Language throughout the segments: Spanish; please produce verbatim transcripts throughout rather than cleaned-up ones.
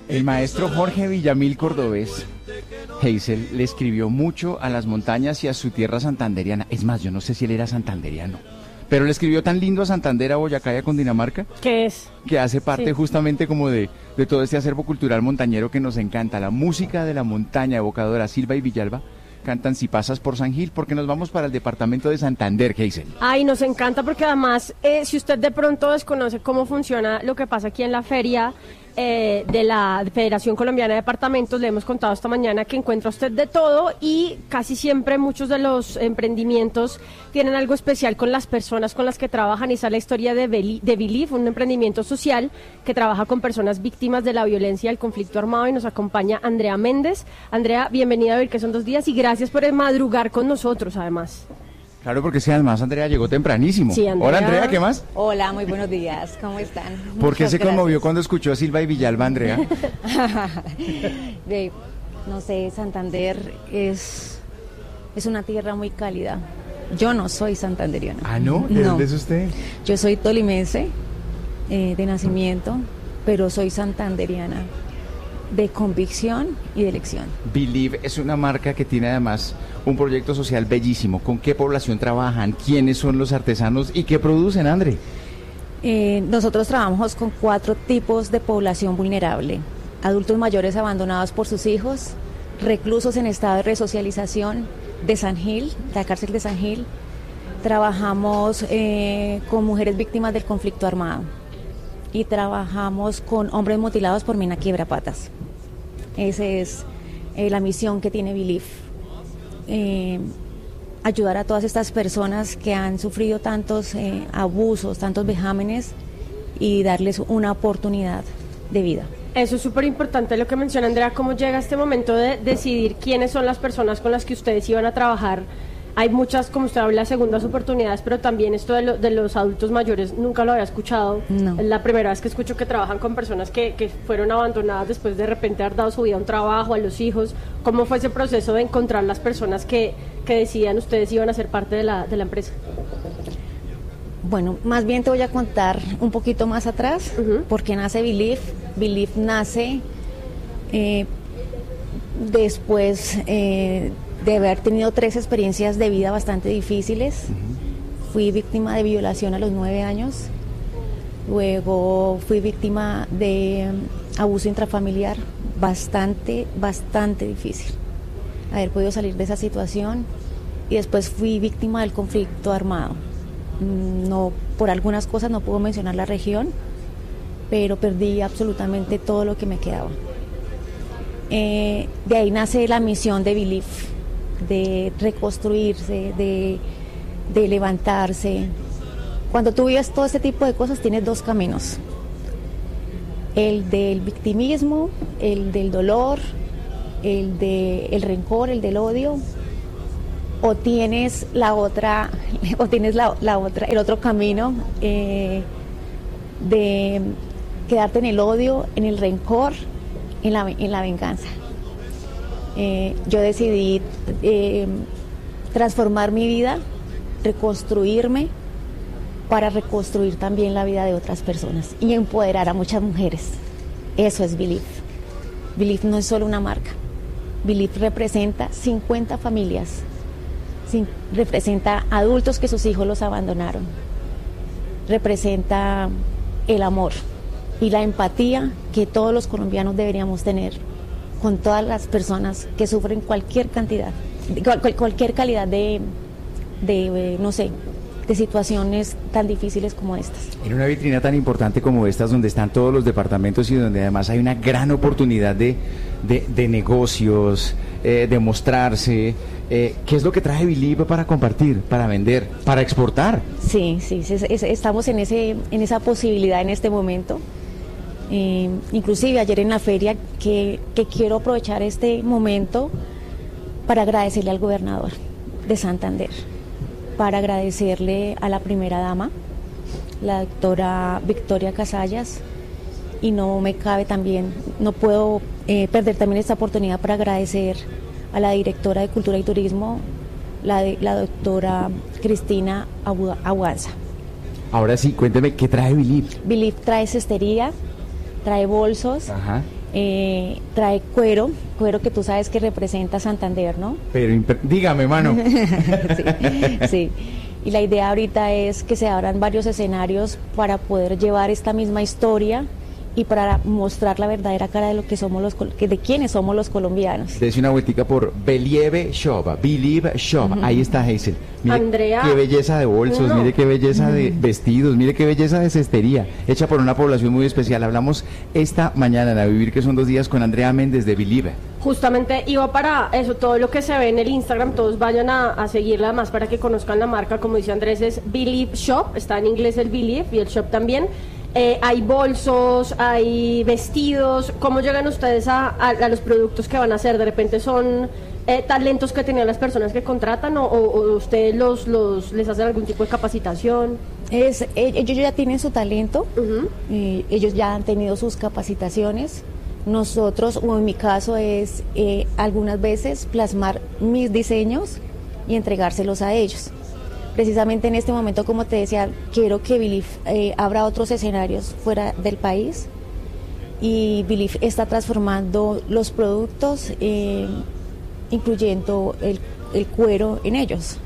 El maestro Jorge Villamil Cordobés, Hazel, le escribió mucho a las montañas y a su tierra santanderiana. Es más, yo no sé si él era santanderiano, pero le escribió tan lindo a Santander, a Boyacá y a Cundinamarca. ¿Qué es? Que hace parte Sí. justamente como de, de todo este acervo cultural montañero que nos encanta. La música de la montaña, evocadora. Silva y Villalba cantan Si pasas por San Gil, porque nos vamos para el departamento de Santander, Hazel. Ay, nos encanta porque además, eh, si usted de pronto desconoce cómo funciona lo que pasa aquí en la feria eh, de la Federación Colombiana de Departamentos, le hemos contado esta mañana que encuentra usted de todo y casi siempre muchos de los emprendimientos tienen algo especial con las personas con las que trabajan, y esa es la historia de, Beli- de Believe, un emprendimiento social que trabaja con personas víctimas de la violencia y el conflicto armado, y nos acompaña Andrea Méndez. Andrea, bienvenida a Ver que son dos días y gracias por madrugar con nosotros además. Claro, porque si además Andrea llegó tempranísimo. Sí, Andrea. Hola, Andrea, ¿qué más? Hola, muy buenos días, ¿cómo están? ¿Por qué Muchas se conmovió gracias. cuando escuchó a Silva y Villalba, Andrea? De, no sé, Santander es, es una tierra muy cálida. Yo no soy santanderiana. Ah, ¿no? ¿De No. dónde es usted? Yo soy tolimense eh, de nacimiento, pero soy santanderiana de convicción y de elección. Believe es una marca que tiene además un proyecto social bellísimo. ¿Con qué población trabajan? ¿Quiénes son los artesanos? ¿Y qué producen, Andre? Eh, nosotros trabajamos con cuatro tipos de población vulnerable: adultos mayores abandonados por sus hijos, reclusos en estado de resocialización de San Gil, de la cárcel de San Gil. Trabajamos eh, con mujeres víctimas del conflicto armado y trabajamos con hombres mutilados por mina quiebrapatas. Esa es eh, la misión que tiene Believe. Eh, ayudar a todas estas personas que han sufrido tantos eh, abusos, tantos vejámenes, y darles una oportunidad de vida. Eso es súper importante lo que menciona Andrea, cómo llega este momento de decidir quiénes son las personas con las que ustedes iban a trabajar. Hay muchas, como usted habla, segundas oportunidades, pero también esto de, lo, de los adultos mayores nunca lo había escuchado. No. Es la primera vez que escucho que trabajan con personas que, que fueron abandonadas después de repente haber dado su vida a un trabajo, a los hijos. ¿Cómo fue ese proceso de encontrar las personas que, que decían ustedes iban a ser parte de la, de la empresa? Bueno, más bien te voy a contar un poquito más atrás, Uh-huh. porque nace Believe. Believe nace eh, después eh, de haber tenido tres experiencias de vida bastante difíciles. Uh-huh. Fui víctima de violación a los nueve años, luego fui víctima de um, abuso intrafamiliar, bastante, bastante difícil haber podido salir de esa situación, y después fui víctima del conflicto armado. No, por algunas cosas no puedo mencionar la región, pero perdí absolutamente todo lo que me quedaba. Eh, de ahí nace la misión de Believe, de reconstruirse, de, de levantarse. Cuando tú vives todo este tipo de cosas, tienes dos caminos: el del victimismo, el del dolor, el del rencor, el del odio, o tienes la otra, o tienes la, la otra, el otro camino eh, de quedarte en el odio, en el rencor, en la, en la venganza. Eh, yo decidí eh, transformar mi vida, reconstruirme, para reconstruir también la vida de otras personas y empoderar a muchas mujeres. Eso es Believe. Believe no es solo una marca. Believe representa cincuenta familias, sí, representa adultos que sus hijos los abandonaron, representa el amor y la empatía que todos los colombianos deberíamos tener con todas las personas que sufren cualquier cantidad, cual, cualquier calidad de, de eh, no sé, de situaciones tan difíciles como estas. En una vitrina tan importante como estas, donde están todos los departamentos y donde además hay una gran oportunidad de, de, de negocios, eh, de mostrarse, eh, ¿qué es lo que trae Believe para compartir, para vender, para exportar? Sí, sí, es, es, estamos en, ese, en esa posibilidad en este momento. Eh, inclusive ayer en la feria, que, que quiero aprovechar este momento para agradecerle al gobernador de Santander, para agradecerle a la primera dama, la doctora Victoria Casallas, y no me cabe también, no puedo eh, perder también esta oportunidad para agradecer a la directora de Cultura y Turismo, la, de, la doctora Cristina Aguanza. Ahora sí, cuénteme, ¿qué trae Believe? Believe trae cestería, trae bolsos, Ajá. Eh, trae cuero, cuero que tú sabes que representa Santander, ¿no? Pero imper- dígame, mano. sí, sí. Y la idea ahorita es que se abran varios escenarios para poder llevar esta misma historia y para mostrar la verdadera cara de lo que somos los col- que de quiénes somos los colombianos. Dese una vueltica por Believe Shop, Believe Shop. Uh-huh. Ahí está Hazel. Mire Andrea, qué belleza de bolsos, no. Mire qué belleza de vestidos, mire qué belleza de cestería, hecha por una población muy especial. Hablamos esta mañana en A Vivir, que son dos días, con Andrea Méndez de Believe. Justamente iba para eso, todo lo que se ve en el Instagram, todos vayan a, a seguirla además para que conozcan la marca. Como dice Andrés, es Believe Shop, está en inglés el Believe y el Shop también. Eh, hay bolsos, hay vestidos. ¿Cómo llegan ustedes a, a, a los productos que van a hacer? ¿De repente son eh, talentos que tenían las personas que contratan o, o, o ustedes los, los les hacen algún tipo de capacitación? Es, ellos ya tienen su talento, Uh-huh. eh, ellos ya han tenido sus capacitaciones. Nosotros, o en mi caso, es eh, algunas veces plasmar mis diseños y entregárselos a ellos. Precisamente en este momento, como te decía, quiero que Believe eh, abra otros escenarios fuera del país, y Believe está transformando los productos, eh, incluyendo el, el cuero en ellos.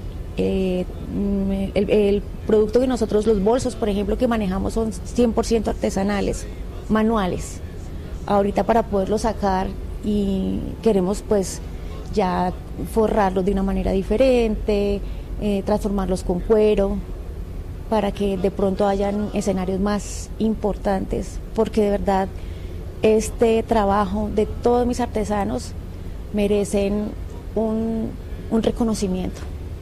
Eh, el, el producto que nosotros, los bolsos, por ejemplo, que manejamos son cien por ciento artesanales, manuales. Ahorita para poderlos sacar y queremos pues ya forrarlos de una manera diferente, Eh, transformarlos con cuero, para que de pronto hayan escenarios más importantes, porque de verdad este trabajo de todos mis artesanos merecen un, un reconocimiento.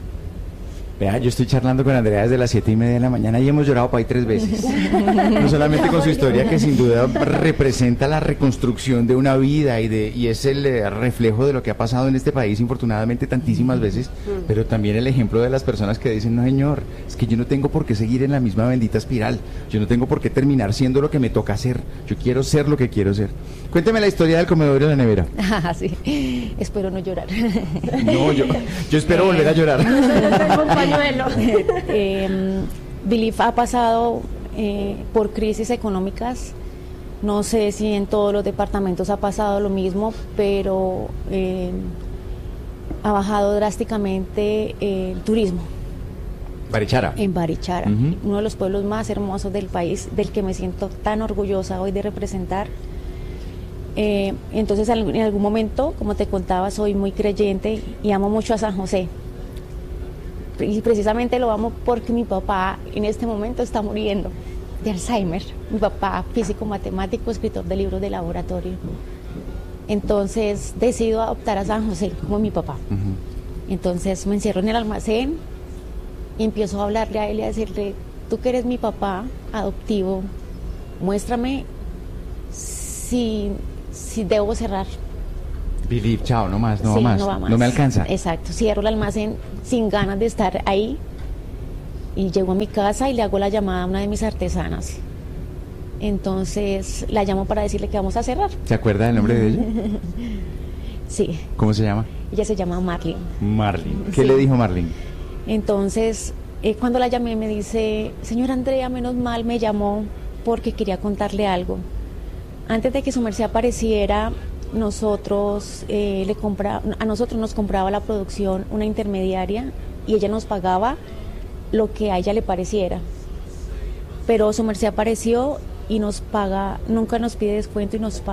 Vea, yo estoy charlando con Andrea desde las siete y media de la mañana y hemos llorado para ahí tres veces. No solamente con su historia, que sin duda representa la reconstrucción de una vida y de y es el eh, reflejo de lo que ha pasado en este país, infortunadamente tantísimas veces, pero también el ejemplo de las personas que dicen, no señor, es que yo no tengo por qué seguir en la misma bendita espiral, yo no tengo por qué terminar siendo lo que me toca ser, yo quiero ser lo que quiero ser. Cuénteme la historia del comedor y la nevera. Ah, sí, espero no llorar. No, yo, yo espero eh, volver a llorar. eh, Believe ha pasado eh, por crisis económicas. No sé si en todos los departamentos ha pasado lo mismo, pero eh, ha bajado drásticamente eh, el turismo. Barichara. En Barichara, uh-huh. Uno de los pueblos más hermosos del país, del que me siento tan orgullosa hoy de representar. Eh, entonces, en algún momento, como te contaba, soy muy creyente y amo mucho a San José. Y precisamente lo amo porque mi papá en este momento está muriendo de Alzheimer. Mi papá, físico, matemático, escritor de libros de laboratorio. Entonces decido adoptar a San José como mi papá. Uh-huh. Entonces me encierro en el almacén y empiezo a hablarle a él y a decirle, tú que eres mi papá adoptivo, muéstrame si, si debo cerrar. Believe, chao, no más, no sí, va más, no va más, no me alcanza. Exacto, cierro el almacén sin ganas de estar ahí y llego a mi casa y le hago la llamada a una de mis artesanas. Entonces la llamo para decirle que vamos a cerrar. ¿Se acuerda del nombre de ella? Sí. ¿Cómo se llama? Ella se llama Marlene. Marlene. ¿Qué sí. le dijo Marlene? Entonces, eh, cuando la llamé me dice, señora Andrea, menos mal me llamó porque quería contarle algo. Antes de que su merced apareciera, nosotros eh, le compra, a nosotros nos compraba la producción una intermediaria y ella nos pagaba lo que a ella le pareciera, pero su merced apareció y nos paga, nunca nos pide descuento y nos paga